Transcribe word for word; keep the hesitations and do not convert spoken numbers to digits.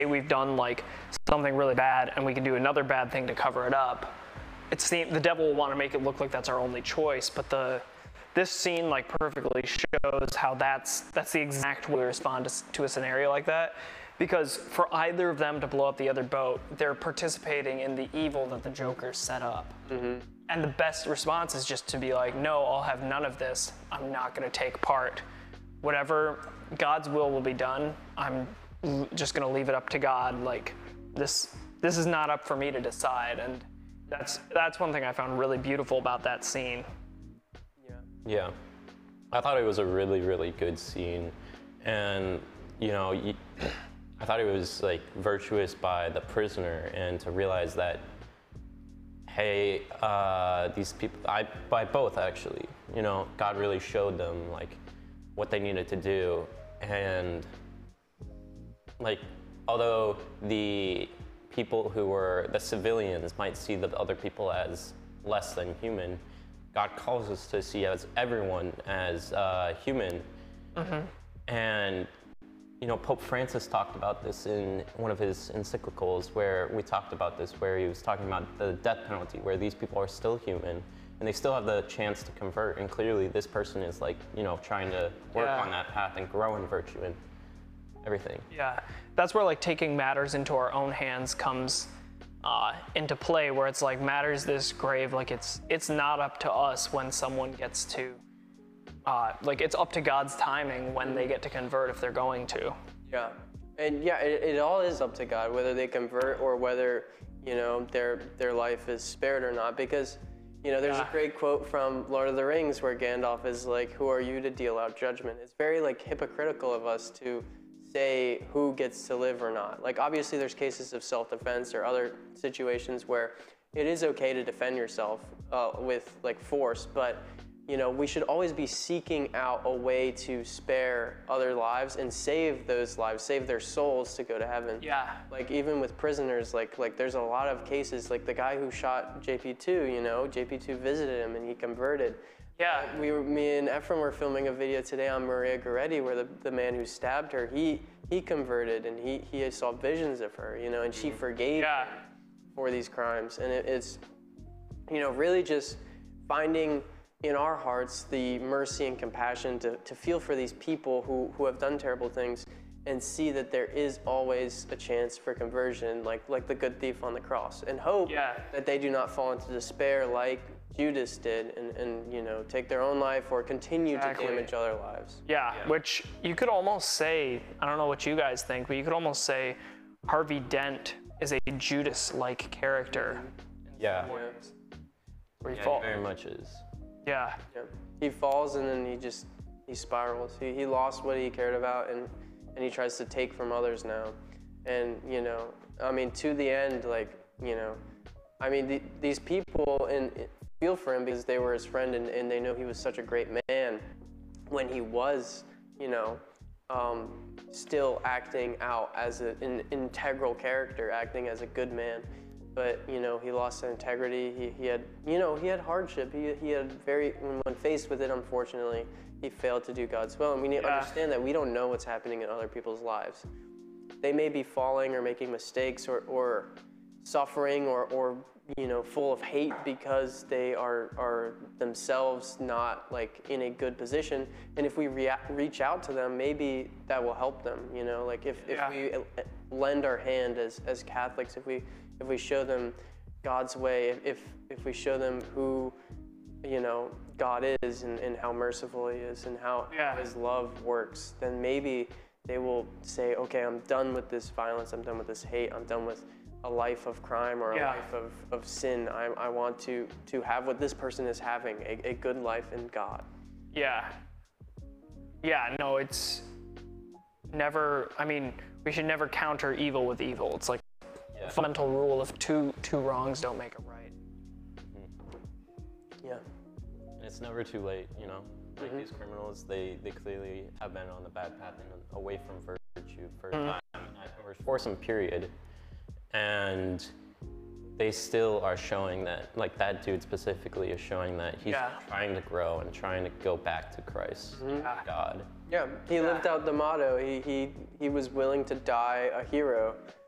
we've done like something really bad and we can do another bad thing to cover it up. It's the, the devil will want to make it look like that's our only choice, but the this scene like perfectly shows how that's that's the exact way we respond to, to a scenario like that. Because for either of them to blow up the other boat, they're participating in the evil that the Joker set up. Mm-hmm. And the best response is just to be like, no, I'll have none of this. I'm not going to take part. Whatever God's will will be done. I'm just going to leave it up to God. Like this, this is not up for me to decide. And that's that's one thing I found really beautiful about that scene. Yeah. Yeah. I thought it was a really, really good scene. And, you know, you, I thought it was like virtuous by the prisoner, and to realize that, hey, uh, these people, I, by both actually, you know, God really showed them like what they needed to do. And like, although the people who were, the civilians might see the other people as less than human, God calls us to see as everyone as uh, human. Mm-hmm. And, you know, Pope Francis talked about this in one of his encyclicals, where we talked about this, where he was talking about the death penalty, where these people are still human and they still have the chance to convert. And clearly this person is like, you know, trying to work Yeah. on that path and grow in virtue and everything. Yeah, that's where like taking matters into our own hands comes uh, into play, where it's like matters this grave, like it's it's not up to us when someone gets to, uh, like it's up to God's timing when they get to convert if they're going to. Yeah, and yeah, it, it all is up to God whether they convert or whether, you know, their their life is spared or not. Because, you know, there's Yeah. a great quote from Lord of the Rings where Gandalf is like, "Who are you to deal out judgment?" It's very like hypocritical of us to say who gets to live or not. Like obviously there's cases of self-defense or other situations where it is okay to defend yourself uh, with like force, but you know, we should always be seeking out a way to spare other lives and save those lives, save their souls to go to heaven. Yeah. Like even with prisoners, like like there's a lot of cases, like the guy who shot J P two, you know, J P two visited him and he converted. Yeah. We were, me and Ephraim were filming a video today on Maria Goretti where the, the man who stabbed her, he he converted and he, he saw visions of her, you know, and she forgave Yeah. him for these crimes. And it, it's, you know, really just finding in our hearts the mercy and compassion to, to feel for these people who, who have done terrible things and see that there is always a chance for conversion, like like the good thief on the cross, and hope Yeah. that they do not fall into despair like Judas did and, and you know, take their own life or continue Exactly. to damage other lives. Yeah, which you could almost say, I don't know what you guys think, but you could almost say Harvey Dent is a Judas-like character. Yeah, Yeah. Where he yeah, fall- he very much is. Yeah. Yeah. He falls and then he just, he spirals. He, he lost what he cared about and, and he tries to take from others now. And, you know, I mean, to the end, like, you know, I mean, the, these people in, feel for him because they were his friend and, and they know he was such a great man when he was, you know, um, still acting out as a, an integral character, acting as a good man. But, you know, he lost his integrity. He, he had, you know, he had hardship. He, he had very, when faced with it, unfortunately, he failed to do God's will. And we need to Yeah. understand that we don't know what's happening in other people's lives. They may be falling or making mistakes or, or suffering or, or, you know, full of hate because they are, are themselves not like in a good position. And if we rea- reach out to them, maybe that will help them, you know, like if, Yeah. if we lend our hand as, as Catholics, if we, if we show them God's way, if, if we show them who, you know, God is and, and how merciful he is and how, Yeah. how his love works, then maybe they will say, okay, I'm done with this violence. I'm done with this hate. I'm done with a life of crime or a Yeah. life of, of sin. I, I want to, to have what this person is having, a, a good life in God. Yeah. Yeah, no, it's never, I mean, we should never counter evil with evil. It's like Yeah. a fundamental rule of two two wrongs don't make a right. Yeah. And it's never too late, you know? Like Mhm. these criminals, they, they clearly have been on the bad path and away from virtue for a Mhm. time, or for some period. And they still are showing that, like that dude specifically is showing that he's Yeah. trying to grow and trying to go back to Christ, Mhm. Yeah. God. Yeah, he lived out the motto. He, he, he was willing to die a hero